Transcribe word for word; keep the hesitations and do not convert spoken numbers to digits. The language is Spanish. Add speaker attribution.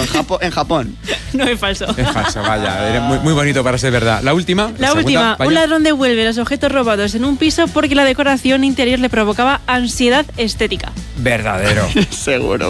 Speaker 1: en, Japo, en Japón.
Speaker 2: No es falso.
Speaker 3: Es falso, vaya. Era muy, muy bonito para ser verdad. La última.
Speaker 2: La,
Speaker 3: la
Speaker 2: última.
Speaker 3: segunda, vaya.
Speaker 2: Un ladrón devuelve los objetos robados en un piso porque la decoración interior le provocaba ansiedad estética.
Speaker 3: Verdadero.
Speaker 1: Seguro.